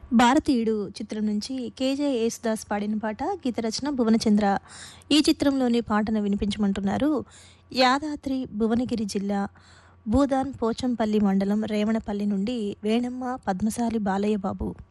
భారతీయుడు చిత్రం నుంచి కేజే యేసుదాస్ పాడిన పాట గీత రచన భువనచంద్ర. ఈ చిత్రంలోని పాటను వినిపించమంటున్నారు యాదాద్రి భువనగిరి జిల్లా భూదాన్ పోచంపల్లి మండలం రేవణపల్లి నుండి వేణమ్మ పద్మశాలి బాలయ్య బాబు.